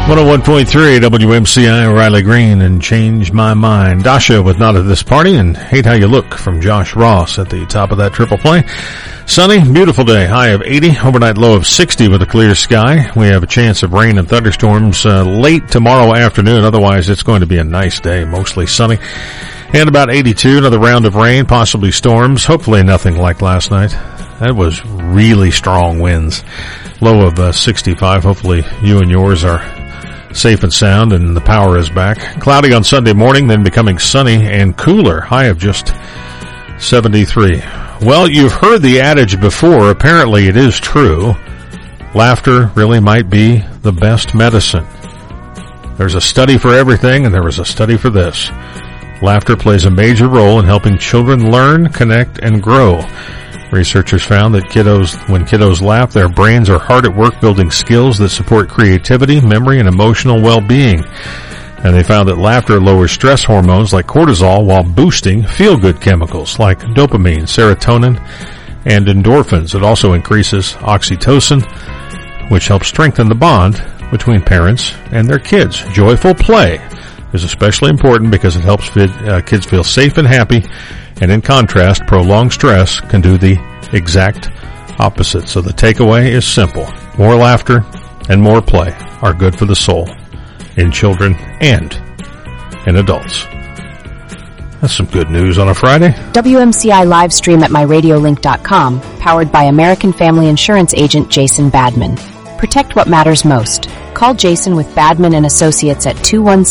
101.3 WMCI, Riley Green, and Change My Mind. Dasha with Not at This Party and Hate How You Look from Josh Ross at the top of that triple play. Sunny, beautiful day, high of 80, overnight low of 60 with a clear sky. We have a chance of rain and thunderstorms late tomorrow afternoon. Otherwise, it's going to be a nice day, mostly sunny. And about 82, another round of rain, possibly storms. Hopefully nothing like last night. That was really strong winds. Low of 65. Hopefully you and yours are safe and sound and the power is back. Cloudy on Sunday morning, then becoming sunny and cooler. High of just 73. Well, you've heard the adage before. Apparently it is true. Laughter really might be the best medicine. There's a study for everything, and there was a study for this. Laughter plays a major role in helping children learn, connect, and grow. Researchers found that when kiddos laugh, their brains are hard at work building skills that support creativity, memory, and emotional well-being. And they found that laughter lowers stress hormones like cortisol while boosting feel-good chemicals like dopamine, serotonin, and endorphins. It also increases oxytocin, which helps strengthen the bond between parents and their kids. Joyful play is especially important because it helps kids feel safe and happy. And in contrast, prolonged stress can do the exact opposite. So the takeaway is simple. More laughter and more play are good for the soul in children and in adults. That's some good news on a Friday. WMCI live stream at myradiolink.com, powered by American Family Insurance agent Jason Badman. Protect what matters most. Call Jason with Badman and Associates at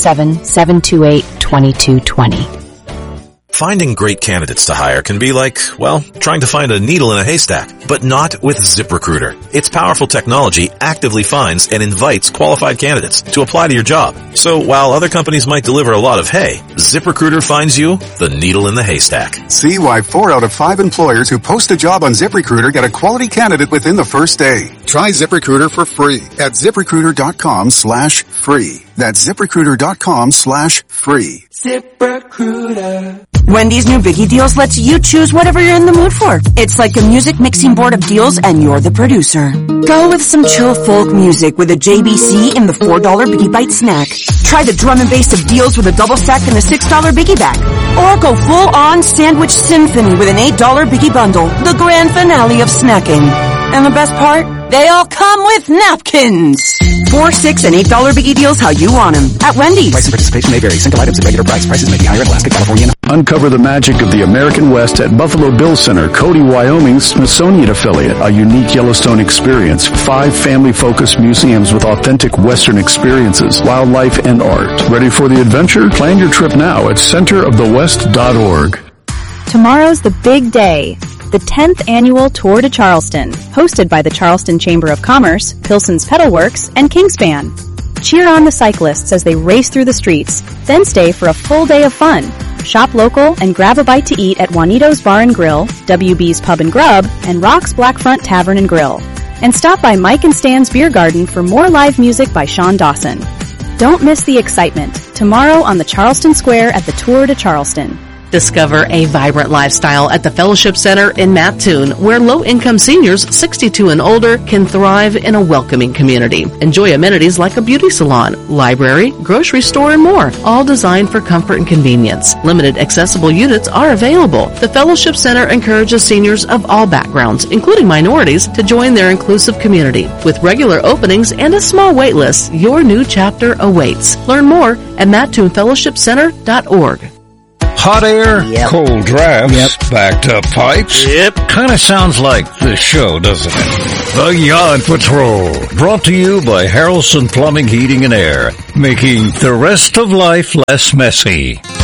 217-728-2220. Finding great candidates to hire can be like, well, trying to find a needle in a haystack, but not with ZipRecruiter. Its powerful technology actively finds and invites qualified candidates to apply to your job. So while other companies might deliver a lot of hay, ZipRecruiter finds you the needle in the haystack. See why 4 out of 5 employers who post a job on ZipRecruiter get a quality candidate within the first day. Try ZipRecruiter for free at ZipRecruiter.com/free. That's ZipRecruiter.com/free. ZipRecruiter. Wendy's new Biggie Deals lets you choose whatever you're in the mood for. It's like a music mixing board of deals and you're the producer. Go with some chill folk music with a JBC in the $4 Biggie Bite snack. Try the drum and bass of deals with a double stack and a $6 Biggie Bag. Or go full on sandwich symphony with an $8 Biggie Bundle, the grand finale of snacking. And the best part? They all come with napkins. $4, $6, and $8 Biggie Deals how you want them. At Wendy's. Price and participation may vary. Single items at regular price. Prices may be higher in Alaska, California. Uncover the magic of the American West at Buffalo Bill Center, Cody, Wyoming's Smithsonian affiliate. A unique Yellowstone experience. 5 family-focused museums with authentic Western experiences, wildlife, and art. Ready for the adventure? Plan your trip now at centerofthewest.org. Tomorrow's the big day. The 10th annual Tour de Charleston, hosted by the Charleston Chamber of Commerce, Pilson's Pedal Works, and Kingspan. Cheer on the cyclists as they race through the streets, then stay for a full day of fun. Shop local and grab a bite to eat at Juanito's Bar and Grill, WB's Pub and Grub, and Rock's Blackfront Tavern and Grill. And stop by Mike and Stan's Beer Garden for more live music by Sean Dawson. Don't miss the excitement. Tomorrow on the Charleston Square at the Tour de Charleston. Discover a vibrant lifestyle at the Fellowship Center in Mattoon, where low-income seniors 62 and older can thrive in a welcoming community. Enjoy amenities like a beauty salon, library, grocery store, and more, all designed for comfort and convenience. Limited accessible units are available. The Fellowship Center encourages seniors of all backgrounds, including minorities, to join their inclusive community. With regular openings and a small wait list, your new chapter awaits. Learn more at MattoonFellowshipCenter.org. Hot air, cold drafts, backed up pipes. Kind of sounds like this show, doesn't it? The Yacht Patrol, brought to you by Harrelson Plumbing, Heating, and Air, making the rest of life less messy.